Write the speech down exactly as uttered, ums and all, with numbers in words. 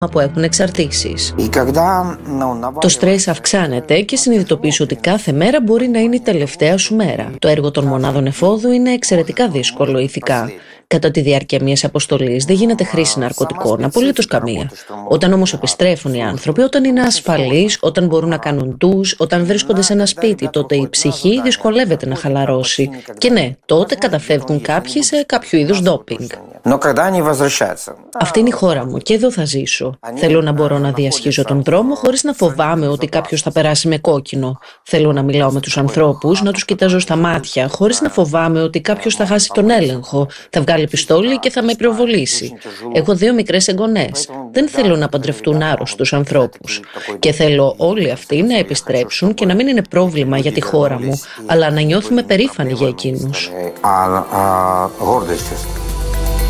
που έχουν εξαρτήσεις. Το στρες αυξάνεται και συνειδητοποιείς ότι κάθε μέρα μπορεί να είναι η τελευταία σου μέρα. Το έργο των μονάδων εφόδου είναι εξαιρετικά δύσκολο ηθικά. Κατά τη διάρκεια μιας αποστολής δεν γίνεται χρήση ναρκωτικών, απολύτως καμία. Όταν όμως επιστρέφουν οι άνθρωποι, όταν είναι ασφαλείς, όταν μπορούν να κάνουν ντους, όταν βρίσκονται σε ένα σπίτι, τότε η ψυχή δυσκολεύεται να χαλαρώσει. Και ναι, τότε καταφεύγουν κάποιοι σε κάποιο είδους ντόπινγκ. Αυτή είναι η χώρα μου και εδώ θα ζήσω. Θέλω να μπορώ να διασχίζω τον δρόμο χωρίς να φοβάμαι ότι κάποιος θα περάσει με κόκκινο. Θέλω να μιλάω με τους ανθρώπους, να τους κοιτάζω στα μάτια, χωρίς να φοβάμαι ότι κάποιος θα χάσει τον έλεγχο, θα βγάλει πιστόλι και θα με πυροβολήσει. Έχω δύο μικρές εγγονές. Δεν θέλω να παντρευτούν άρρωστους ανθρώπους. Και θέλω όλοι αυτοί να επιστρέψουν και να μην είναι πρόβλημα για τη χώρα μου, αλλά να νιώθουμε περήφανοι για εκείνους.